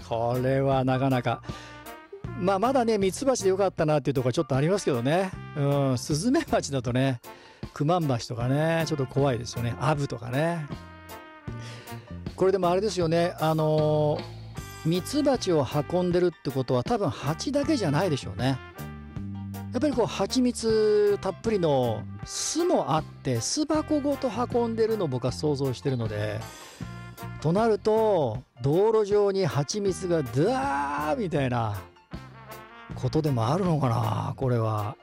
これはなかなか、まだね、ミツバチでよかったなっていうところはちょっとありますけどね。スズメバチだとね、クマンバチとかね、ちょっと怖いですよね。アブとかね。これでもあれですよね、ミツバチを運んでるってことは多分蜂だけじゃないでしょうね。やっぱりこう蜂蜜たっぷりの巣もあって巣箱ごと運んでるのを僕は想像してるので、となると道路上に蜂蜜がダーみたいなことでもあるのかな、これは。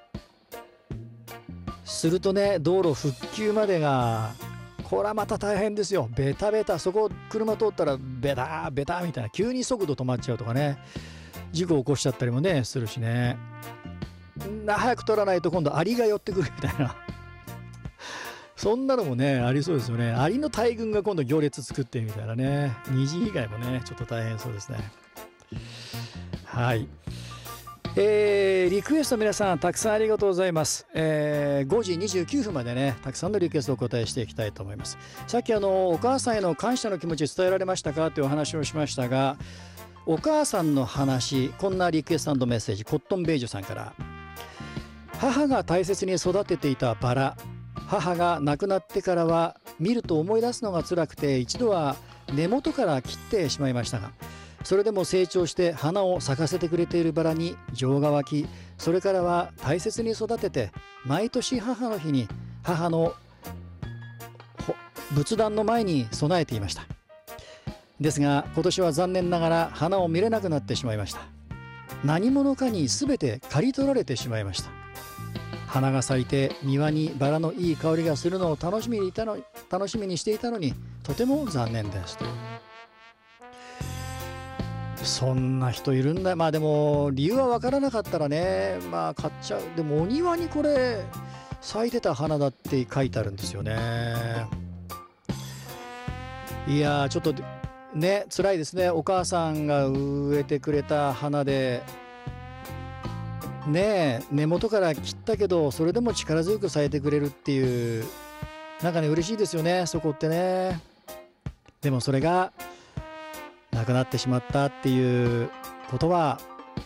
するとね、道路復旧までがこれはまた大変ですよ。ベタベタ、そこ車通ったらベタベタみたいな、急に速度止まっちゃうとかね、事故を起こしちゃったりもねするしね。早く取らないと今度アリが寄ってくるみたいなそんなのもねありそうですよね。アリの大群が今度行列作ってみたいなね。二次被害もねちょっと大変そうですね。はい、リクエスト皆さんたくさんありがとうございます。5時29分までねたくさんのリクエストをお答えしていきたいと思います。さっきお母さんへの感謝の気持ち伝えられましたかというお話をしましたが、お母さんの話、こんなリクエスト&メッセージ、コットンベイジュさんから。母が大切に育てていたバラ、母が亡くなってからは見ると思い出すのが辛くて一度は根元から切ってしまいましたが、それでも成長して花を咲かせてくれているバラに情が湧き、それからは大切に育てて毎年母の日に母の仏壇の前に備えていました。ですが今年は残念ながら花を見れなくなってしまいました。何者かに全て刈り取られてしまいました。花が咲いて庭にバラのいい香りがするのを楽しみにしていたのにとても残念ですと。そんな人いるんだ。でも理由は分からなかったらね買っちゃう。でもお庭にこれ咲いてた花だって書いてあるんですよね。いやちょっとね辛いですね。お母さんが植えてくれた花でね、根元から切ったけどそれでも力強く咲いてくれるっていう、なんかね嬉しいですよね、そこってね。でもそれがなくなってしまったっていうことは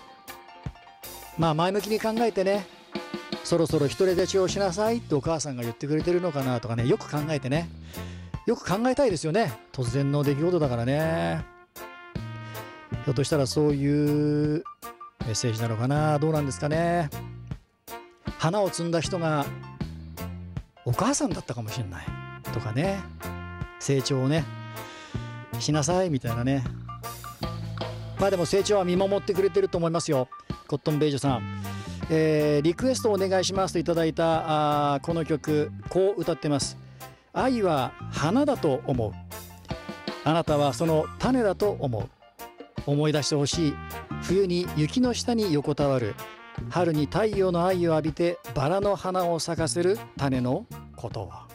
前向きに考えてね、そろそろ独り立ちをしなさいってお母さんが言ってくれてるのかなとかね、よく考えてね、よく考えたいですよね。突然の出来事だからね。ひょっとしたらそういうメッセージなのかな、どうなんですかね。花を摘んだ人がお母さんだったかもしれないとかね、成長をねしなさいみたいなね。でも成長は見守ってくれてると思いますよ。コットンベイジュさん、リクエストお願いしますといただいたこの曲、こう歌ってます。愛は花だと思う、あなたはその種だと思う、思い出してほしい、冬に雪の下に横たわる、春に太陽の愛を浴びてバラの花を咲かせる種のことを。